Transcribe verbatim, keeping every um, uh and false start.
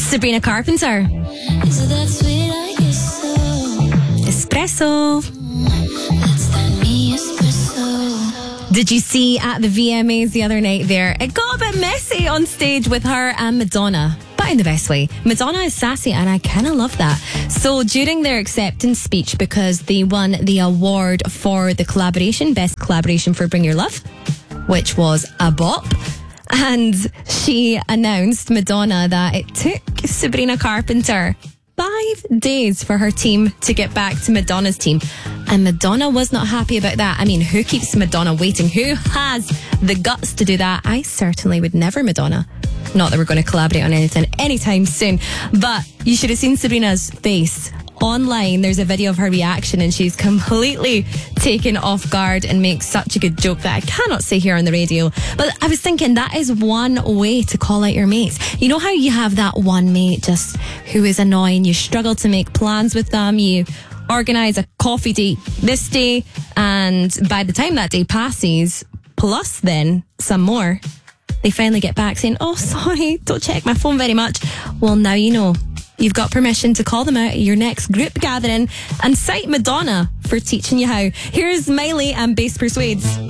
Sabrina Carpenter. Is it that sweet I guess so? Espresso. That's that me espresso. Did you see at the V M As the other night there? It got a bit messy on stage with her and Madonna. But in the best way. Madonna is sassy and I kind of love that. So during their acceptance speech, because they won the award for the collaboration, best collaboration for Bring Your Love, which was a bop. And she announced, Madonna, that it took Sabrina Carpenter five days for her team to get back to Madonna's team. And Madonna was not happy about that. I mean, who keeps Madonna waiting? Who has the guts to do that? I certainly would never, Madonna. Not that we're going to collaborate on anything anytime soon. But you should have seen Sabrina's face. Online, there's a video of her reaction and she's completely taken off guard and makes such a good joke that I cannot say here on the radio. But I was thinking that is one way to call out your mates. You know how you have that one mate just who is annoying, you struggle to make plans with them, you organise a coffee date this day, and by the time that day passes, plus then some more, they finally get back saying, oh sorry, don't check my phone very much. Well, now you know. You've got permission to call them out at your next group gathering and cite Madonna for teaching you how. Here's Miley and Bass Persuades.